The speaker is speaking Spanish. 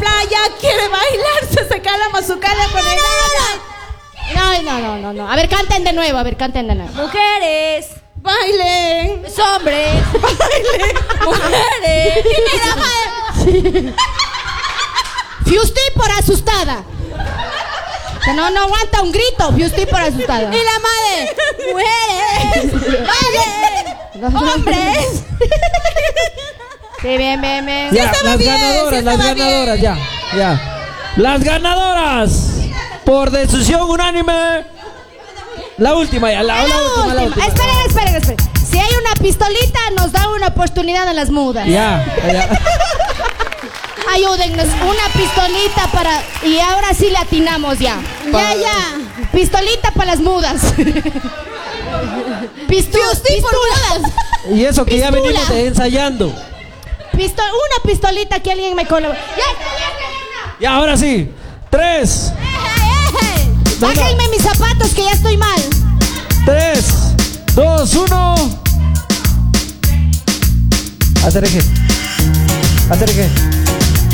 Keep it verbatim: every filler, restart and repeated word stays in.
playa, quiere bailar, se saca la mazucala con el No, no, no, no, no. A ver, canten de nuevo, a ver, canten de nuevo. Mujeres, bailen. Hombres, Bailen. Mujeres. Sí. Fiusti por asustada. Que no, no aguanta un grito. Fiusti por asustada. Y la madre. Mujeres, bailen. Hombres. Sí, bien, bien, bien. Ya, estaba las bien, ganadoras, sí las estaba ganadoras, bien. ya, ya. Las ganadoras por decisión unánime. La última ya, la, la, La última, la última. Esperen, esperen, esperen. Si hay una pistolita, nos da una oportunidad en las mudas. Ya, ya. Ayúdennos, una pistolita para... Y ahora sí le atinamos ya. Ya, ya. Pistolita para las mudas. Pistu pistulas. Y eso que ya Pistula. venimos ensayando. Pisto una pistolita que alguien me colabore. ¡Ya está, ya está, ya está! Ya, ahora sí. Tres. No, no. Bájenme mis zapatos que ya estoy mal. Tres, dos, uno. Hacer eje. Hacer eje.